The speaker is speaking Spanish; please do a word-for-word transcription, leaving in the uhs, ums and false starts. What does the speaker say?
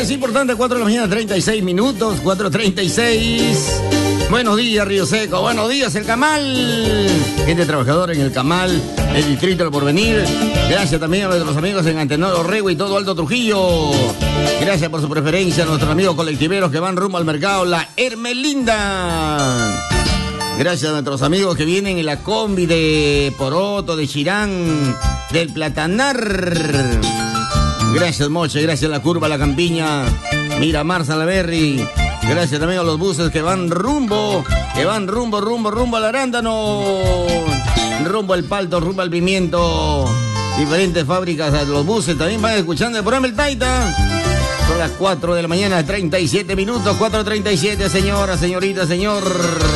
es importante, cuatro de la mañana, treinta y seis minutos, cuatro treinta y seis. Buenos días, Río Seco. Buenos días, El Camal. Gente trabajadora en El Camal, el Distrito del Porvenir. Gracias también a nuestros amigos en Antenor Orrego y todo Alto Trujillo. Gracias por su preferencia a nuestros amigos colectiveros que van rumbo al mercado La Hermelinda. Gracias a nuestros amigos que vienen en la combi de Poroto, de Chirán, del Platanar. Gracias, Moche. Gracias a la Curva, La Campiña, Miramar, Salaberry. Gracias también a los buses que van rumbo, que van rumbo, rumbo, rumbo al Arándano, rumbo al Palto, rumbo al Pimiento. Diferentes fábricas de los buses también van escuchando el programa El Taita. Son las cuatro de la mañana, treinta y siete minutos, cuatro treinta y siete, señora, señorita, señor.